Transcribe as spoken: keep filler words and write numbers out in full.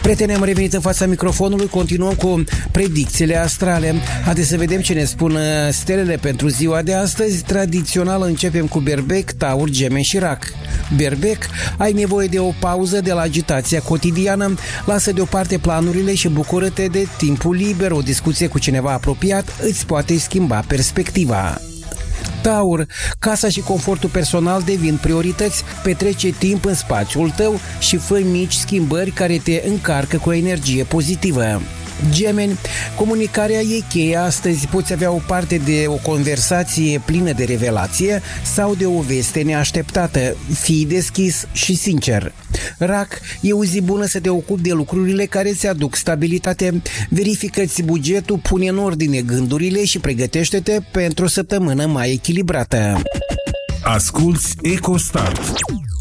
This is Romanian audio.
Prieteni, am revenit în fața microfonului, continuăm cu predicțiile astrale. Haideți să vedem ce ne spun stelele pentru ziua de astăzi. Tradițional începem cu Berbec, Taur, Gemeni și Rac. Berbec, ai nevoie de o pauză de la agitația cotidiană, lasă deoparte planurile și bucură-te de timpul liber. O discuție cu cineva apropiat îți poate schimba perspectiva. Taur, casa și confortul personal devin priorități, petrece timp în spațiul tău și fă mici schimbări care te încarcă cu o energie pozitivă. Gemeni, comunicarea e cheie astăzi, poți avea o parte de o conversație plină de revelație sau de o veste neașteptată, fii deschis și sincer. Rac, e o zi bună să te ocupi de lucrurile care îți aduc stabilitate, verifică-ți bugetul, pune în ordine gândurile și pregătește-te pentru o săptămână mai echilibrată. Asculți EcoStart.